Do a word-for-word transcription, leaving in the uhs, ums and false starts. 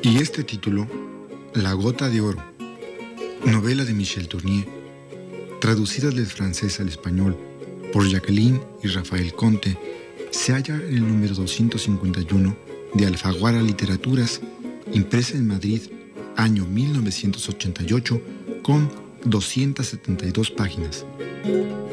Y este título, La gota de oro, novela de Michel Tournier, traducida del francés al español por Jacqueline y Rafael Conte, se halla en el número doscientos cincuenta y uno de Alfaguara Literaturas, impresa en Madrid, año mil novecientos ochenta y ocho, con doscientas setenta y dos páginas.